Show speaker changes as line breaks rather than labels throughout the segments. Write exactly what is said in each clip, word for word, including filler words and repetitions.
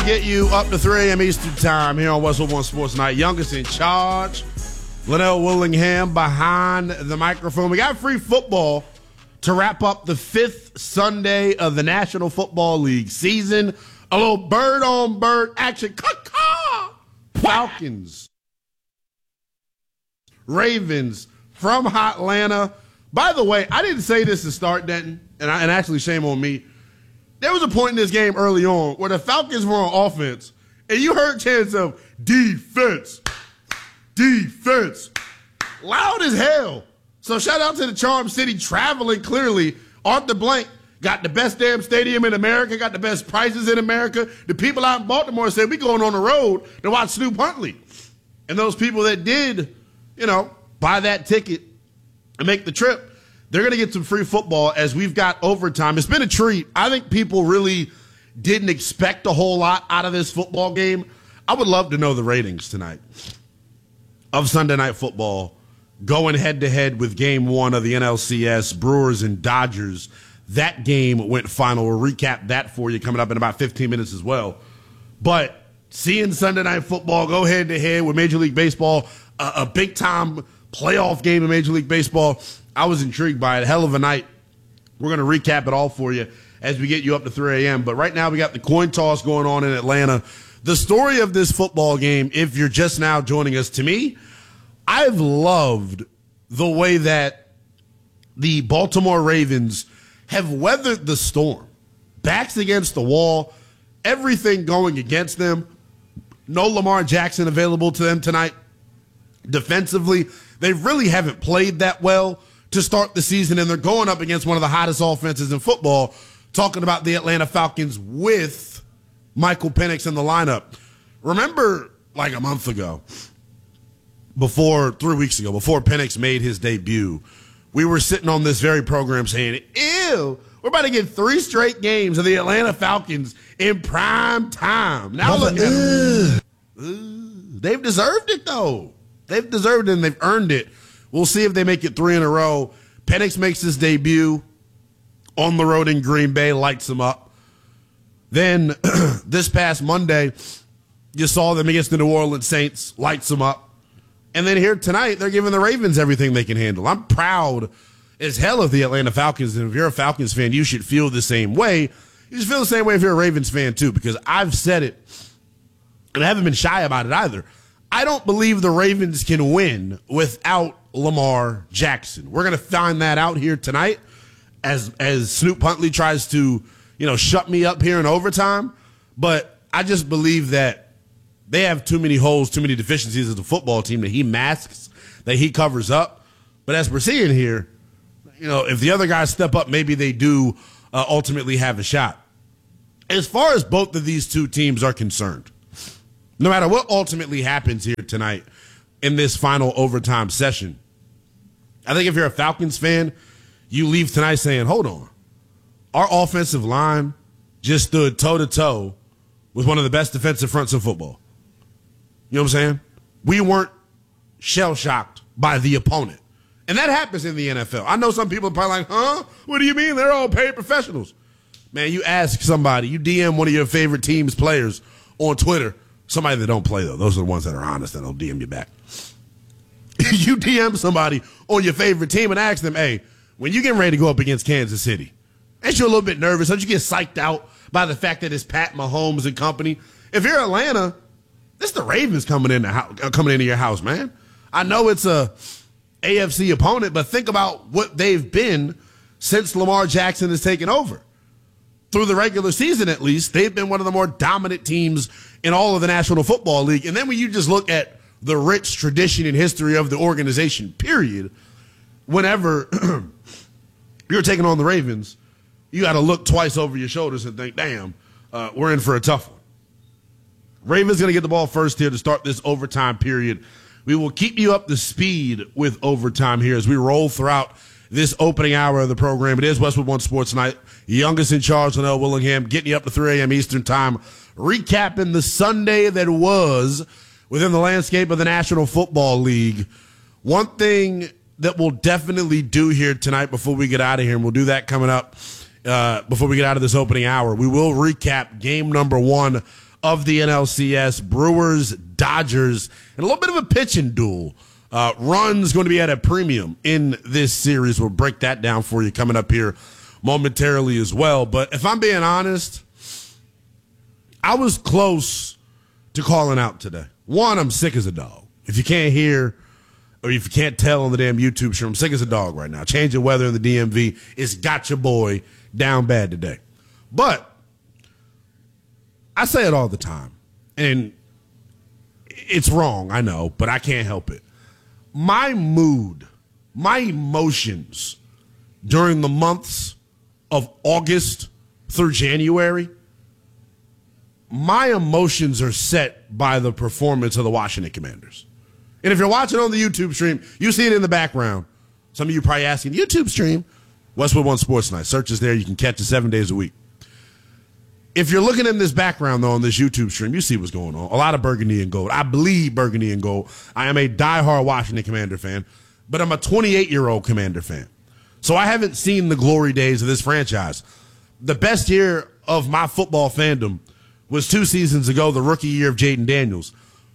get you up to three a.m. Eastern time here on Westwood One Sports Night. Youngest in charge, Linnell Willingham behind the microphone. We got free football to wrap up the fifth Sunday of the National Football League season. A little bird-on-bird action. Caw-caw! Falcons, Ravens from Hotlanta. By the way, I didn't say this to start, Denton, and, I, and actually shame on me. There was a point in this game early on where the Falcons were on offense, and you heard chants of defense, defense, loud as hell. So shout out to the Charm City traveling clearly. Arthur Blank got the best damn stadium in America, got the best prices in America. The people out in Baltimore said, we going on the road to watch Snoop Huntley. And those people that did, you know, buy that ticket and make the trip, they're going to get some free football as we've got overtime. It's been a treat. I think people really didn't expect a whole lot out of this football game. I would love to know the ratings tonight of Sunday Night Football going head-to-head with game one of the N L C S, Brewers and Dodgers. That game went final. We'll recap that for you coming up in about fifteen minutes as well. But seeing Sunday Night Football go head-to-head with Major League Baseball, a, a big-time playoff game in Major League Baseball, I was intrigued by it. Hell of a night. We're going to recap it all for you as we get you up to three a.m. But right now we got the coin toss going on in Atlanta. The story of this football game, if you're just now joining us, to me, I've loved the way that the Baltimore Ravens have weathered the storm. Backs against the wall, everything going against them. No Lamar Jackson available to them tonight. Defensively, they really haven't played that well to start the season, and they're going up against one of the hottest offenses in football, talking about the Atlanta Falcons with Michael Penix in the lineup. Remember, like a month ago, before, three weeks ago, before Penix made his debut, we were sitting on this very program saying, ew, we're about to get three straight games of the Atlanta Falcons in prime time. Now look at them. They've deserved it, though. They've deserved it, and they've earned it. We'll see if they make it three in a row. Penix makes his debut on the road in Green Bay, lights them up. Then this past Monday, you saw them against the New Orleans Saints, lights them up. And then here tonight, they're giving the Ravens everything they can handle. I'm proud as hell of the Atlanta Falcons, and if you're a Falcons fan, you should feel the same way. You should feel the same way if you're a Ravens fan, too, because I've said it, and I haven't been shy about it either. I don't believe the Ravens can win without Lamar Jackson. We're going to find that out here tonight as as Snoop Huntley tries to, you know, shut me up here in overtime. But I just believe that they have too many holes, too many deficiencies as a football team that he masks, that he covers up. But as we're seeing here, you know, if the other guys step up, maybe they do uh, ultimately have a shot. As far as both of these two teams are concerned, no matter what ultimately happens here tonight in this final overtime session, I think if you're a Falcons fan, you leave tonight saying, hold on, our offensive line just stood toe-to-toe with one of the best defensive fronts in football. You know what I'm saying? We weren't shell-shocked by the opponent. And that happens in the N F L. I know some people are probably like, huh? What do you mean? They're all paid professionals. Man, you ask somebody, you D M one of your favorite team's players on Twitter, somebody that don't play, though. Those are the ones that are honest that don't D M you back. You D M somebody on your favorite team and ask them, hey, when you getting ready to go up against Kansas City, ain't you a little bit nervous? Don't you get psyched out by the fact that it's Pat Mahomes and company? If you're Atlanta, it's the Ravens coming in the house, coming into your house, man. I know it's a A F C opponent, but think about what they've been since Lamar Jackson has taken over. Through the regular season, at least, they've been one of the more dominant teams in all of the National Football League. And then when you just look at the rich tradition and history of the organization, period, whenever you're taking on the Ravens, you got to look twice over your shoulders and think, damn, uh, we're in for a tough one. Ravens going to get the ball first here to start this overtime period. We will keep you up to speed with overtime here as we roll throughout this opening hour of the program. It is Westwood One Sports Night. Youngest in charge, Linnell Willingham, getting you up to three a.m. Eastern time, recapping the Sunday that was within the landscape of the National Football League. One thing that we'll definitely do here tonight before we get out of here, and we'll do that coming up uh, before we get out of this opening hour, we will recap game number one of the N L C S, Brewers, Dodgers, and a little bit of a pitching duel. Uh, run's going to be at a premium in this series. We'll break that down for you coming up here momentarily as well. But if I'm being honest, I was close to calling out today. One, I'm sick as a dog. If you can't hear or if you can't tell on the damn YouTube stream, I'm sick as a dog right now. Changing weather in the D M V, it's got your boy down bad today. But I say it all the time, and it's wrong, I know, but I can't help it. My mood, my emotions during the months of August through January, my emotions are set by the performance of the Washington Commanders. And if you're watching on the YouTube stream, you see it in the background. Some of you probably asking, YouTube stream? Westwood One Sports Night. Search is there. You can catch it seven days a week. If you're looking in this background, though, on this YouTube stream, you see what's going on. A lot of burgundy and gold. I bleed burgundy and gold. I am a diehard Washington Commander fan, but I'm a twenty-eight-year-old Commander fan. So I haven't seen the glory days of this franchise. The best year of my football fandom was two seasons ago, the rookie year of Jaden Daniels,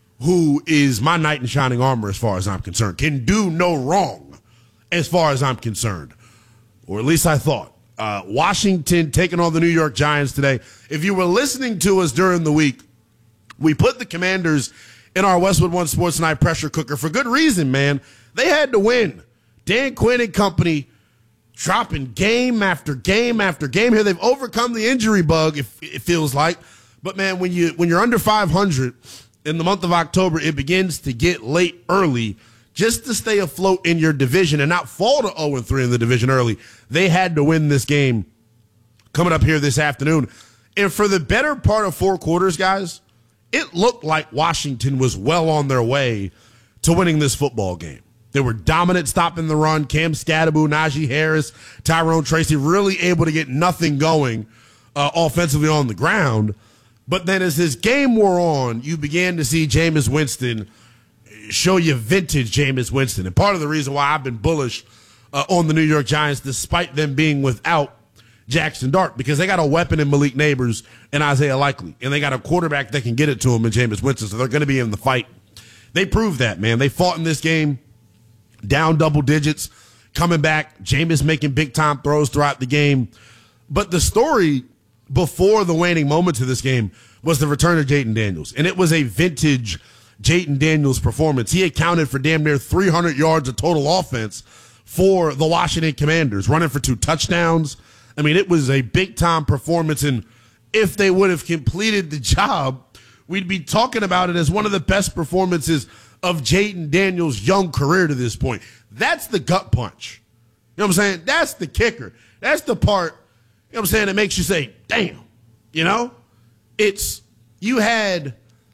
who is my knight in shining armor as far as I'm concerned. Can do no wrong as far as I'm concerned, or at least I thought. Uh, Washington taking on the New York Giants today. If you were listening to us during the week, we put the Commanders in our Westwood One Sports Night pressure cooker for good reason, man. They had to win. Dan Quinn and company dropping game after game after game here. They've overcome the injury bug, it, it feels like. But, man, when, you, when you're under five hundred in the month of October, it begins to get late early. Just to stay afloat in your division and not fall to oh and three in the division early, they had to win this game coming up here this afternoon. And for the better part of four quarters, guys, it looked like Washington was well on their way to winning this football game. They were dominant stopping the run. Cam Scadaboo, Najee Harris, Tyrone Tracy really able to get nothing going uh, offensively on the ground. But then as this game wore on, you began to see Jameis Winston show you vintage Jameis Winston. And part of the reason why I've been bullish uh, on the New York Giants, despite them being without Jackson Dart, because they got a weapon in Malik Neighbors and Isaiah Likely, and they got a quarterback that can get it to him in Jameis Winston, so they're going to be in the fight. They proved that, man. They fought in this game, down double digits, coming back, Jameis making big-time throws throughout the game. But the story before the waning moments of this game was the return of Jaden Daniels, and it was a vintage Jaden Daniels performance. He accounted for damn near three hundred yards of total offense for the Washington Commanders, running for two touchdowns. I mean, it was a big-time performance, and if they would have completed the job, we'd be talking about it as one of the best performances of Jaden Daniels' young career to this point. That's the gut punch. You know what I'm saying? That's the kicker. That's the part, you know what I'm saying, that makes you say, damn. You know? It's, you had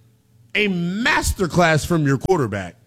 a masterclass from your quarterback,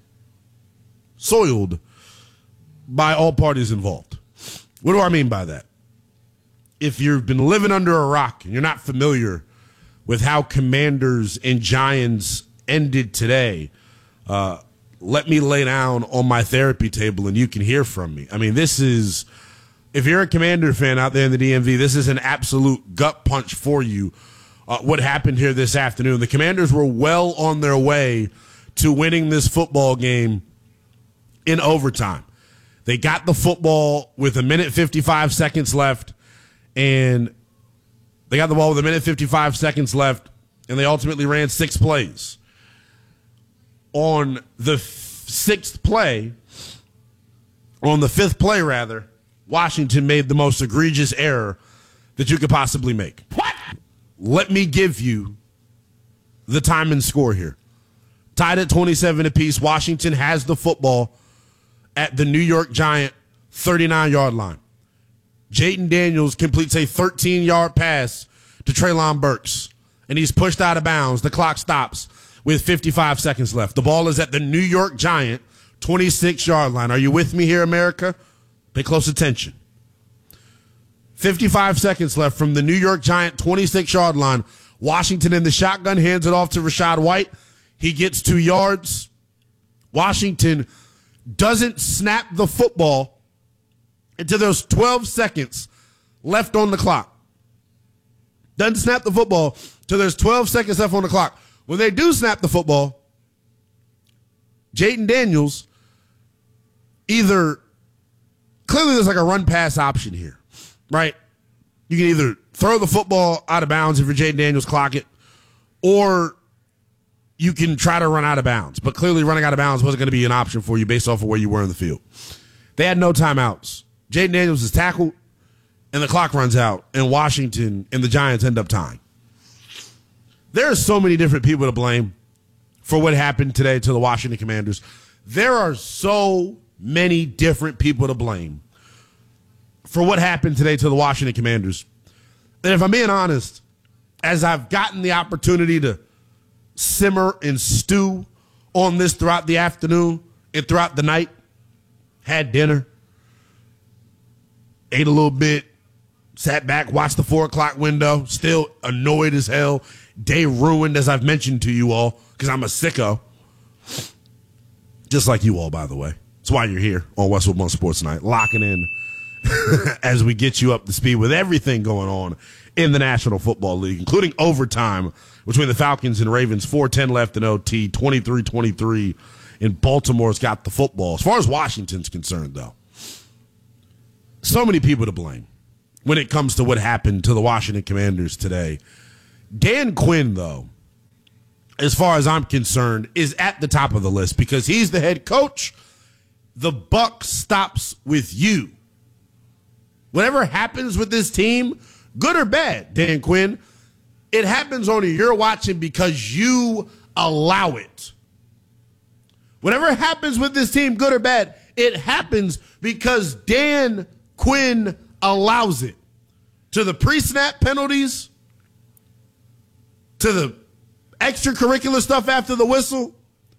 soiled by all parties involved. What do I mean by that? If you've been living under a rock and you're not familiar with how Commanders and Giants ended today, uh, let me lay down on my therapy table and you can hear from me. I mean, this is, if you're a Commander fan out there in the D M V, this is an absolute gut punch for you. Uh, what happened here this afternoon. The Commanders were well on their way to winning this football game in overtime. They got the football with a minute fifty-five seconds left, and they got the ball with a minute fifty-five seconds left, and they ultimately ran six plays. On the f- sixth play, or on the fifth play, rather, Washington made the most egregious error that you could possibly make. What? Let me give you the time and score here. Tied at twenty-seven apiece. Washington has the football at the New York Giant thirty-nine-yard line. Jaden Daniels completes a thirteen-yard pass to Treylon Burks, and he's pushed out of bounds. The clock stops with fifty-five seconds left. The ball is at the New York Giant twenty-six-yard line. Are you with me here, America? Pay close attention. fifty-five seconds left from the New York Giant twenty-six-yard line. Washington in the shotgun hands it off to Rachaad White. He gets two yards. Washington doesn't snap the football until there's twelve seconds left on the clock. Doesn't snap the football till there's twelve seconds left on the clock. When they do snap the football, Jayden Daniels either, clearly there's like a run pass option here, right? You can either throw the football out of bounds if you're Jayden Daniels, clock it, or you can try to run out of bounds. But clearly running out of bounds wasn't going to be an option for you based off of where you were in the field. They had no timeouts. Jayden Daniels is tackled, and the clock runs out, and Washington and the Giants end up tying. There are so many different people to blame for what happened today to the Washington Commanders. There are so many different people to blame for what happened today to the Washington Commanders. And if I'm being honest, as I've gotten the opportunity to simmer and stew on this throughout the afternoon and throughout the night, had dinner, ate a little bit, sat back, watched the four o'clock window, still annoyed as hell. Day ruined, as I've mentioned to you all, because I'm a sicko. Just like you all, by the way. That's why you're here on Westwood One Sports Night, locking in as we get you up to speed with everything going on in the National Football League, including overtime between the Falcons and Ravens. four ten left in O T, twenty-three twenty-three, and Baltimore's got the football. As far as Washington's concerned, though, so many people to blame when it comes to what happened to the Washington Commanders today. Dan Quinn, though, as far as I'm concerned, is at the top of the list because he's the head coach. The buck stops with you. Whatever happens with this team, good or bad, Dan Quinn, it happens only you're watching because you allow it. Whatever happens with this team, good or bad, it happens because Dan Quinn allows it. To the pre-snap penalties, to the extracurricular stuff after the whistle,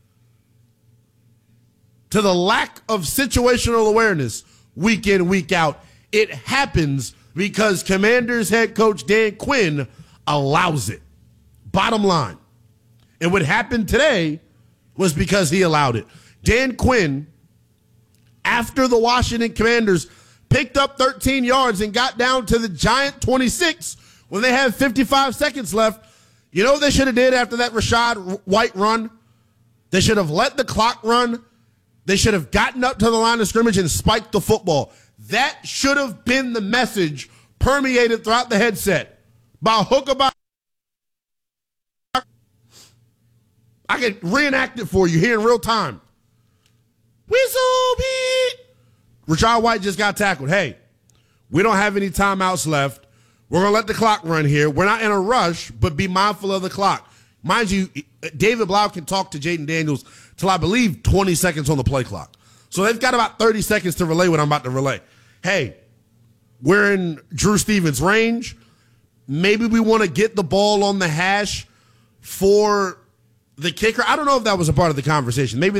to the lack of situational awareness week in, week out, it happens because Commanders head coach Dan Quinn allows it. Bottom line. And what happened today was because he allowed it. Dan Quinn, after the Washington Commanders picked up thirteen yards and got down to the Giant twenty-six when they had fifty-five seconds left, you know what they should have did after that Rachaad White run? They should have let the clock run. They should have gotten up to the line of scrimmage and spiked the football. That should have been the message permeated throughout the headset. By hook or by I can reenact it for you here in real time. Whistle beat. Rachaad White just got tackled. Hey, we don't have any timeouts left. We're going to let the clock run here. We're not in a rush, but be mindful of the clock. Mind you, David Blau can talk to Jayden Daniels till I believe twenty seconds on the play clock. So they've got about thirty seconds to relay what I'm about to relay. Hey, we're in Drew Stevens' range. Maybe we want to get the ball on the hash for the kicker. I don't know if that was a part of the conversation. Maybe